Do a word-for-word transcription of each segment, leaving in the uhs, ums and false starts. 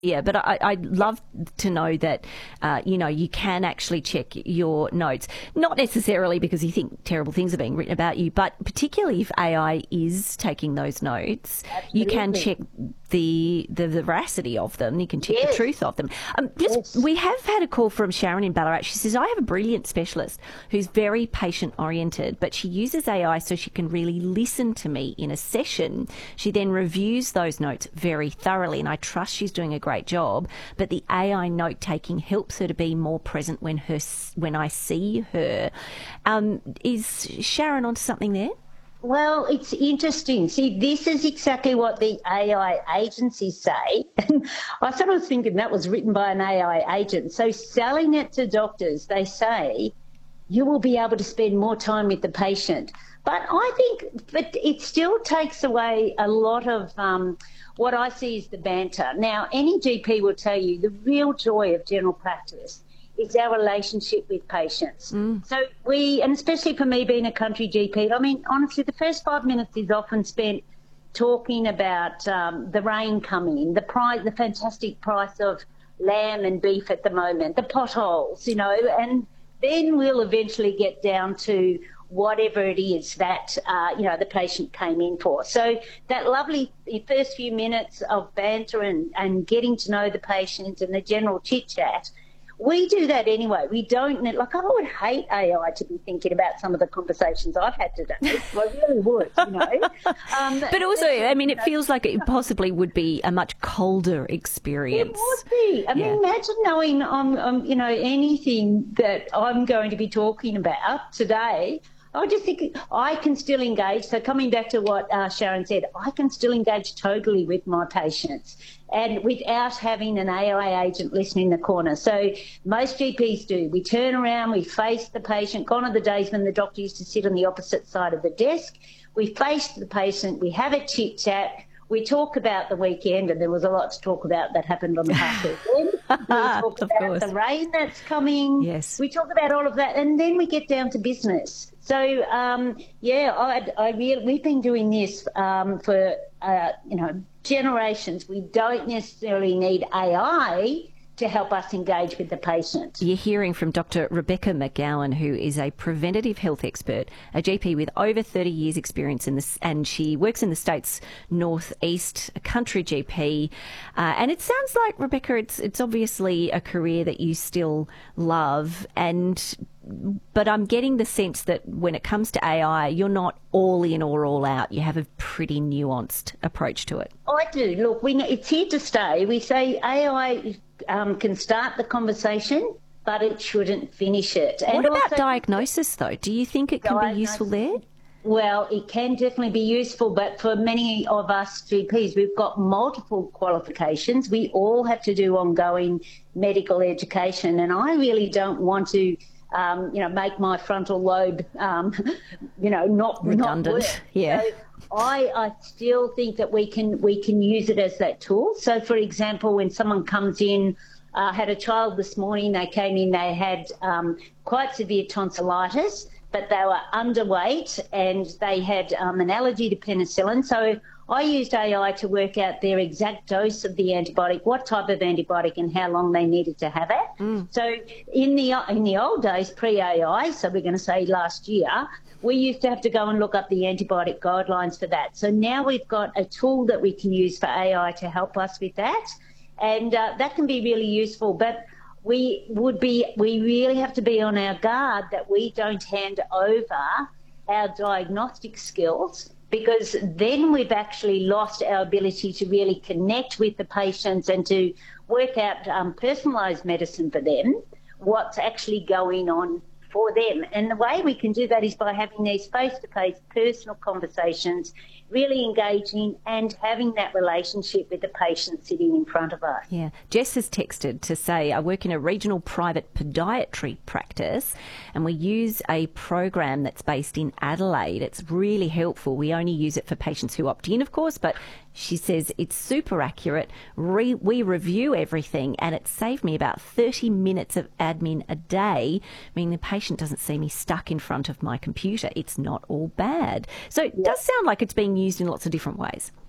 Yeah, but I, I'd love to know that, uh, you know, you can actually check your notes. Not necessarily because you think terrible things are being written about you, but particularly if A I is taking those notes, Absolutely. you can check the the veracity of them. You can check Yes. the truth of them. Um, just, Yes. We have had a call from Sharon in Ballarat. She says, I have a brilliant specialist who's very patient-oriented, but she uses A I so she can really listen to me in a session. She then reviews those notes very thoroughly, and I trust she's doing a great job, but the A I note-taking helps her to be more present when her when I see her. Um, is Sharon onto something there? Well, it's interesting. See, this is exactly what the A I agencies say. And I sort of thinking that was written by an A I agent. So selling it to doctors, they say, you will be able to spend more time with the patient. But I think but it still takes away a lot of um, what I see as the banter. Now, any G P will tell you the real joy of general practice is our relationship with patients. Mm. So we, and especially for me being a country G P, I mean, honestly, the first five minutes is often spent talking about um, the rain coming, the price, the fantastic price of lamb and beef at the moment, the potholes, you know, and then we'll eventually get down to whatever it is that, uh, you know, the patient came in for. So that lovely first few minutes of banter and, and getting to know the patient and the general chit-chat, we do that anyway. We don't, like, I would hate A I to be thinking about some of the conversations I've had today. I really would, you know. Um, but also, I mean, it feels like it possibly would be a much colder experience. It would be. I mean, yeah. Imagine knowing, um, um, you know, anything that I'm going to be talking about today. I just think I can still engage. So coming back to what uh, Sharon said, I can still engage totally with my patients and without having an A I agent listening in the corner. So most G Ps do. We turn around, we face the patient. Gone are the days when the doctor used to sit on the opposite side of the desk. We face the patient, we have a chit-chat. We talk about the weekend, and there was a lot to talk about that happened on the past weekend. We talk of about course. the rain that's coming. Yes. We talk about all of that, and then we get down to business. So, um, yeah, I, I really, we've been doing this um, for, uh, you know, generations. We don't necessarily need A I to help us engage with the patient. You're hearing from Doctor Rebecca McGowan, who is a preventative health expert, a G P with over thirty years experience in this, and she works in the state's northeast, a country G P. Uh, and it sounds like, Rebecca, it's it's obviously a career that you still love, and but I'm getting the sense that when it comes to A I, you're not all in or all out. You have a pretty nuanced approach to it. I do. Look, we it's here to stay. We say A I um, can start the conversation, but it shouldn't finish it. And what about also, diagnosis, though? Do you think it can diagnosis, be useful there? Well, it can definitely be useful, but for many of us G Ps, we've got multiple qualifications. We all have to do ongoing medical education, and I really don't want to Um, you know, make my frontal lobe, um, you know, not redundant. Not work. Yeah. So I, I still think that we can we can use it as that tool. So, for example, when someone comes in, uh, had a child this morning, they came in, they had um, quite severe tonsillitis, but they were underweight and they had um, an allergy to penicillin. So I used A I to work out their exact dose of the antibiotic, what type of antibiotic and how long they needed to have it. Mm. So in the in the old days, pre-A I, so we're going to say last year, we used to have to go and look up the antibiotic guidelines for that. So now we've got a tool that we can use for A I to help us with that, and uh, that can be really useful. But we would be we really have to be on our guard that we don't hand over our diagnostic skills, because then we've actually lost our ability to really connect with the patients and to work out um, personalised medicine for them, what's actually going on for them. And the way we can do that is by having these face-to-face personal conversations, really engaging and having that relationship with the patient sitting in front of us. Yeah. Jess has texted to say, I work in a regional private podiatry practice and we use a program that's based in Adelaide. It's really helpful. We only use it for patients who opt in, of course, but she says it's super accurate. Re- we review everything and it saved me about thirty minutes of admin a day, meaning the patient doesn't see me stuck in front of my computer. It's not all bad. So it does sound like it's being used in lots of different ways.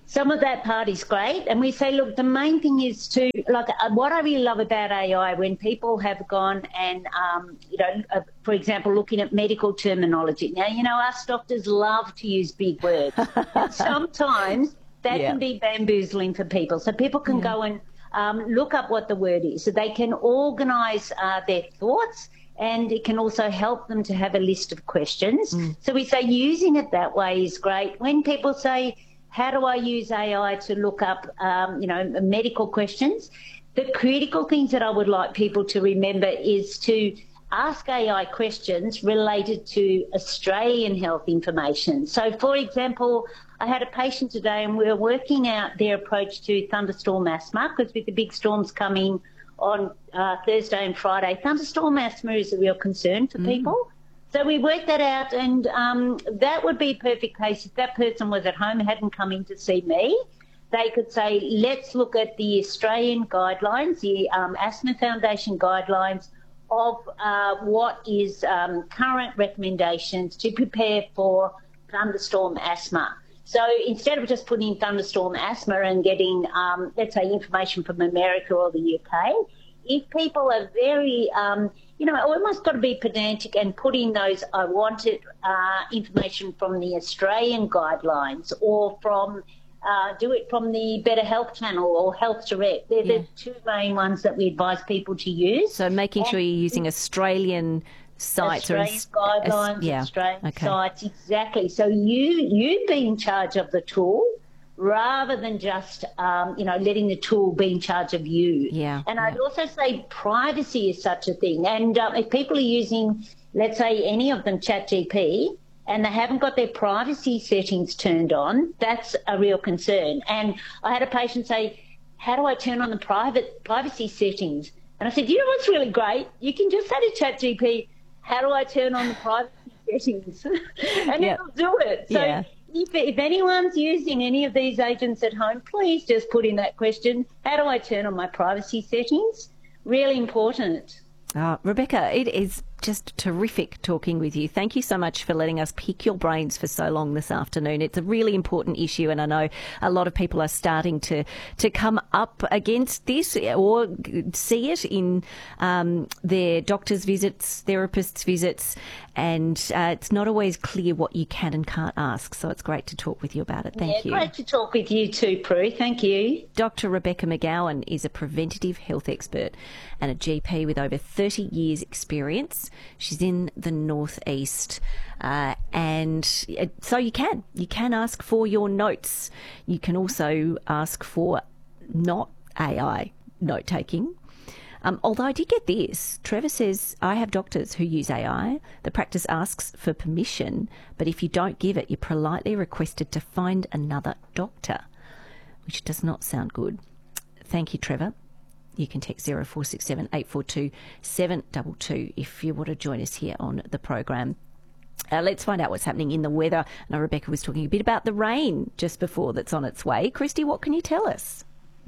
some of that part is great. And we say, look, the main thing is to, like, uh, what I really love about A I, when people have gone and, um, you know, uh, for example, looking at medical terminology. Now, you know, us doctors love to use big words. And sometimes that yeah. can be bamboozling for people. So people can yeah. go and um, look up what the word is. So they can organise uh, their thoughts, and it can also help them to have a list of questions. Mm. So we say using it that way is great. When people say, how do I use A I to look up, um, you know, medical questions? The critical things that I would like people to remember is to ask A I questions related to Australian health information. So, for example, I had a patient today and we were working out their approach to thunderstorm asthma, because with the big storms coming on uh, Thursday and Friday, thunderstorm asthma is a real concern for mm. people. So we worked that out, and um, that would be a perfect case if that person was at home and hadn't come in to see me. They could say, let's look at the Australian guidelines, the um, Asthma Foundation guidelines of uh, what is um, current recommendations to prepare for thunderstorm asthma. So instead of just putting in thunderstorm asthma and getting, um, let's say, information from America or the U K, if people are very, um, you know, almost got to be pedantic and put in those, I wanted uh, information from the Australian guidelines, or from, uh, do it from the Better Health Channel or Health Direct. They're yeah. the two main ones that we advise people to use. So making and sure you're using Australian sites. Australian or guidelines, yeah. Australian okay. sites, exactly. So you, you be in charge of the tool, rather than just, um, you know, letting the tool be in charge of you. Yeah. And yeah. I'd also say privacy is such a thing. And um, if people are using, let's say, any of them, ChatGPT, and they haven't got their privacy settings turned on, that's a real concern. And I had a patient say, how do I turn on the private privacy settings? And I said, you know what's really great? You can just say to ChatGPT, how do I turn on the privacy settings? and yep. it'll do it. So yeah. If, if anyone's using any of these agents at home, please just put in that question, how do I turn on my privacy settings? Really important. Oh, Rebecca, it is just terrific talking with you. Thank you so much for letting us pick your brains for so long this afternoon. It's a really important issue, and I know a lot of people are starting to, to come up against this or see it in um, their doctor's visits, therapists' visits, and uh, it's not always clear what you can and can't ask. So it's great to talk with you about it. Thank yeah, you. Great to talk with you too, Prue. Thank you. Doctor Rebecca McGowan is a preventative health expert and a G P with over thirty years experience. She's in the northeast, uh, and so you can you can ask for your notes. You can also ask for not A I note taking. Um, although I did get this, Trevor says, I have doctors who use A I. The practice asks for permission, but if you don't give it, you're politely requested to find another doctor, which does not sound good. Thank you, Trevor. You can text zero four six seven eight four two seven two two if you want to join us here on the program. Uh, let's find out what's happening in the weather. Now, Rebecca was talking a bit about the rain just before that's on its way. Christy, what can you tell us?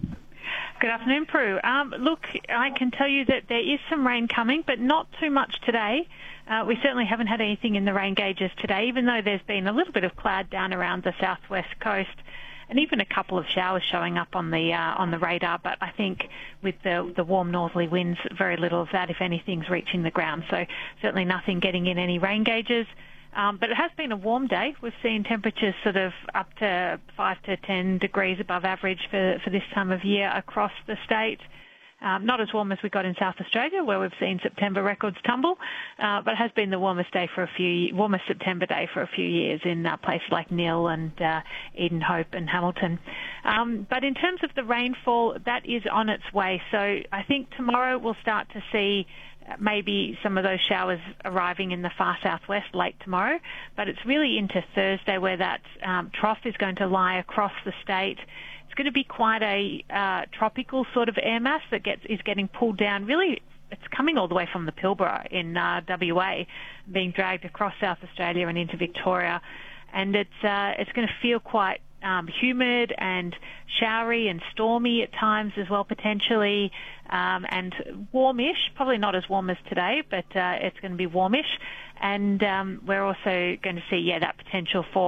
Good afternoon, Prue. Um, look, I can tell you that there is some rain coming, but not too much today. Uh, we certainly haven't had anything in the rain gauges today, even though there's been a little bit of cloud down around the southwest coast, and even a couple of showers showing up on the uh, on the radar. But I think with the the warm northerly winds, very little of that, if anything's reaching the ground. So certainly nothing getting in any rain gauges. Um, but it has been a warm day. We've seen temperatures sort of up to five to ten degrees above average for, for this time of year across the state. Um, not as warm as we got in South Australia, where we've seen September records tumble, uh, but it has been the warmest day for a few, warmest September day for a few years in uh, places like Nil and uh, Eden Hope and Hamilton. Um, but in terms of the rainfall, that is on its way. So I think tomorrow we'll start to see maybe some of those showers arriving in the far southwest late tomorrow, but it's really into Thursday where that um, trough is going to lie across the state. It's going to be quite a uh, tropical sort of air mass that gets is getting pulled down. Really, it's coming all the way from the Pilbara in uh, W A, being dragged across South Australia and into Victoria, and it's uh, it's going to feel quite Um, humid and showery and stormy at times as well, potentially, um, and warmish, probably not as warm as today, but uh, it's going to be warmish. And um, we're also going to see, yeah, that potential for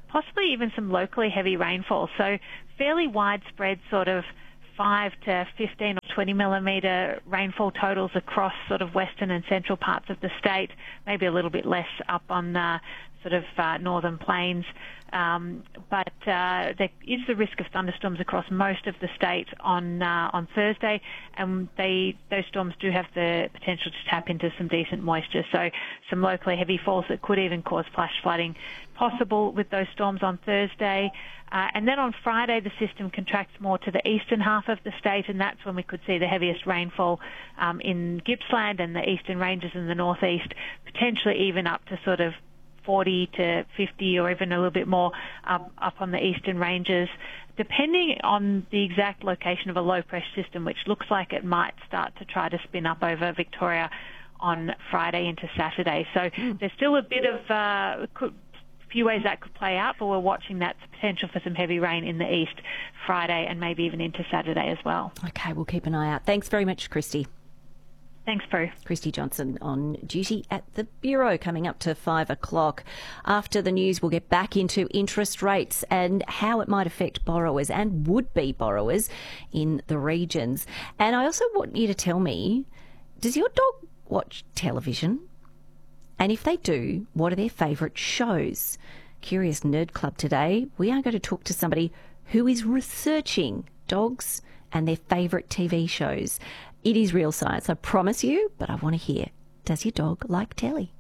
possibly even some locally heavy rainfall. So fairly widespread sort of five to fifteen or twenty millimetre rainfall totals across sort of western and central parts of the state, maybe a little bit less up on uh, sort of uh, northern plains. Um, but uh, there is the risk of thunderstorms across most of the state on uh, on Thursday, and they those storms do have the potential to tap into some decent moisture. So some locally heavy falls that could even cause flash flooding possible with those storms on Thursday. Uh, and then on Friday, the system contracts more to the eastern half of the state, and that's when we could see the heaviest rainfall um, in Gippsland and the eastern ranges in the northeast, potentially even up to sort of forty to fifty or even a little bit more um, up on the eastern ranges, depending on the exact location of a low pressure system, which looks like it might start to try to spin up over Victoria on Friday into Saturday. So mm. there's still a bit of uh, could, few ways that could play out, but we're watching that potential for some heavy rain in the east Friday and maybe even into Saturday as well. Okay, we'll keep an eye out. Thanks very much, Christy. Thanks, Prue. Christy Johnson on duty at the Bureau, coming up to five o'clock. After the news, we'll get back into interest rates and how it might affect borrowers and would-be borrowers in the regions. And I also want you to tell me, does your dog watch television? And if they do, what are their favourite shows? Curious Nerd Club today, we are going to talk to somebody who is researching dogs and their favourite T V shows. It is real science, I promise you, but I want to hear, does your dog like telly?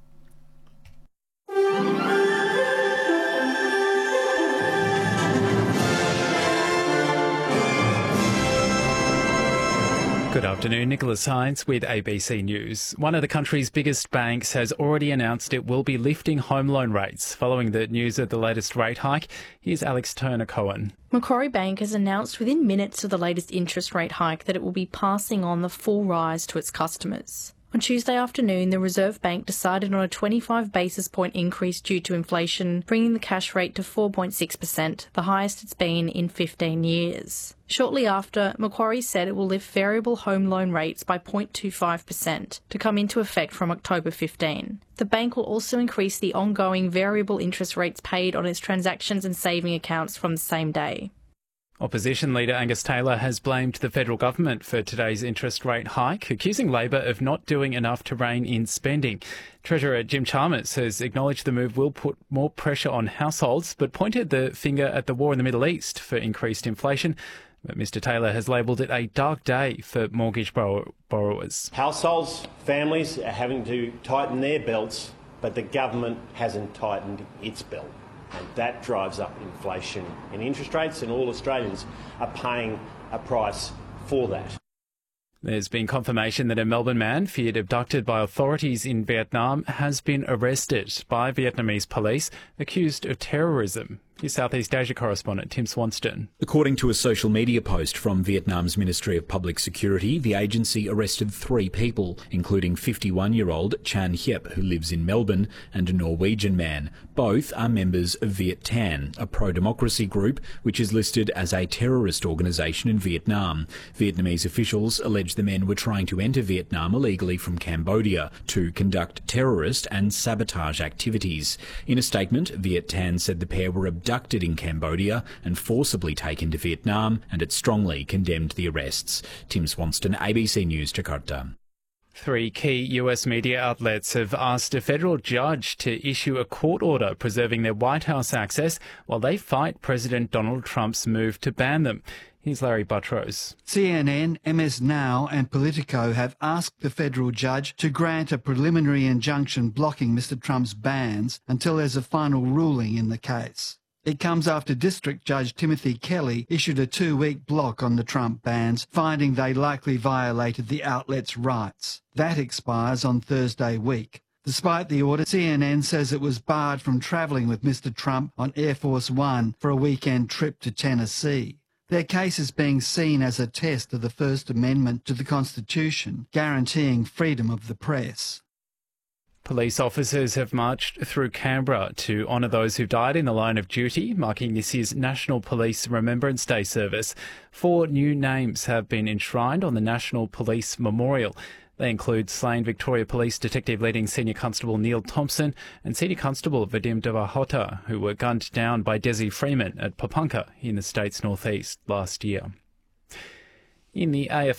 Good afternoon, Nicholas Hines with A B C News. One of the country's biggest banks has already announced it will be lifting home loan rates following the news of the latest rate hike. Here's Alex Turner-Cohen. Macquarie Bank has announced within minutes of the latest interest rate hike that it will be passing on the full rise to its customers. On Tuesday afternoon, the Reserve Bank decided on a twenty-five basis point increase due to inflation, bringing the cash rate to four point six percent, the highest it's been in fifteen years. Shortly after, Macquarie said it will lift variable home loan rates by zero point two five percent to come into effect from October fifteenth. The bank will also increase the ongoing variable interest rates paid on its transactions and saving accounts from the same day. Opposition leader Angus Taylor has blamed the federal government for today's interest rate hike, accusing Labor of not doing enough to rein in spending. Treasurer Jim Chalmers has acknowledged the move will put more pressure on households, but pointed the finger at the war in the Middle East for increased inflation. But Mr Taylor has labelled it a dark day for mortgage borrow- borrowers. Households, families are having to tighten their belts, but the government hasn't tightened its belt. And that drives up inflation and interest rates, and all Australians are paying a price for that. There's been confirmation that a Melbourne man feared abducted by authorities in Vietnam has been arrested by Vietnamese police, accused of terrorism. Here's Southeast Asia correspondent Tim Swanston. According to a social media post from Vietnam's Ministry of Public Security, the agency arrested three people, including fifty-one-year-old Chan Hiep, who lives in Melbourne, and a Norwegian man. Both are members of Viet Thanh, a pro-democracy group which is listed as a terrorist organisation in Vietnam. Vietnamese officials allege the men were trying to enter Vietnam illegally from Cambodia to conduct terrorist and sabotage activities. In a statement, Viet Thanh said the pair were abducted in Cambodia and forcibly taken to Vietnam, and it strongly condemned the arrests. Tim Swanston, A B C News, Jakarta. Three key U S media outlets have asked a federal judge to issue a court order preserving their White House access while they fight President Donald Trump's move to ban them. Here's Larry Buttrose. C N N, M S Now and Politico have asked the federal judge to grant a preliminary injunction blocking Mister Trump's bans until there's a final ruling in the case. It comes after District Judge Timothy Kelly issued a two-week block on the Trump bans, finding they likely violated the outlet's rights. That expires on Thursday week. Despite the order, C N N says it was barred from travelling with Mister Trump on Air Force One for a weekend trip to Tennessee. Their case is being seen as a test of the First Amendment to the Constitution, guaranteeing freedom of the press. Police officers have marched through Canberra to honour those who died in the line of duty, marking this year's National Police Remembrance Day service. Four new names have been enshrined on the National Police Memorial. They include slain Victoria Police Detective Leading Senior Constable Neil Thompson and Senior Constable Vadim Devahota, who were gunned down by Desi Freeman at Papunka in the state's northeast last year. In the A F